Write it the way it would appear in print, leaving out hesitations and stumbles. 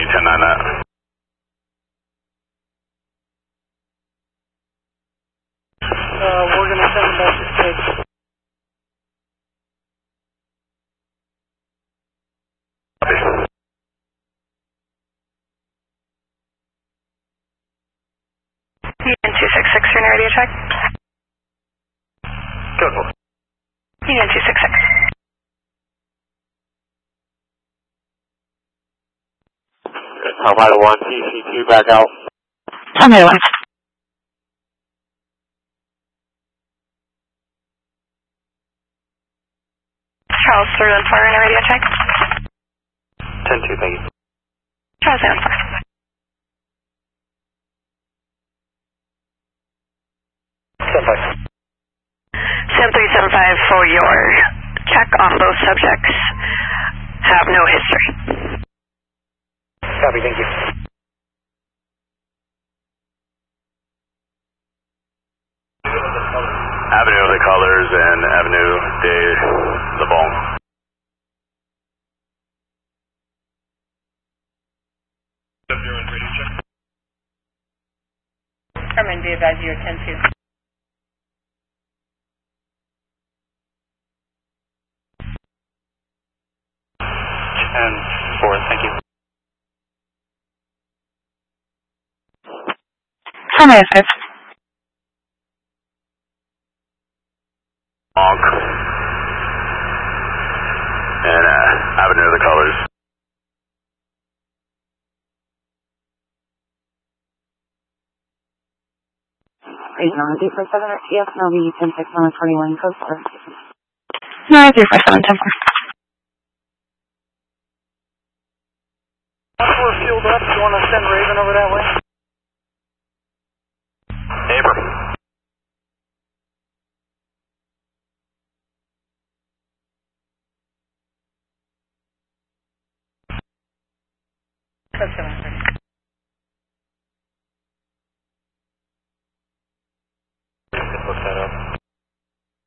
10-9 that. We're going to send them back to stage. Union 266, you're in radio check. Careful. Union 266. Alpha 1, TC2 back out. Alpha 1. Charles 314, you're in a radio check. 10-2, thank you. Charles 314. Sam 375 for your check on both subjects. Have no history. Copy, thank you. Avenue of the Colors and Avenue de Le Bon. Herman, be advised you're 10-2. And 4, thank you. Herman 5. Honk. And Avenue of the Colors. 347 RTF, and I'll be 10-6 on the 21 code 4. No, 347, 10-4. Once we're fueled up, do you want to send Raven over that way? Abram. Code 7.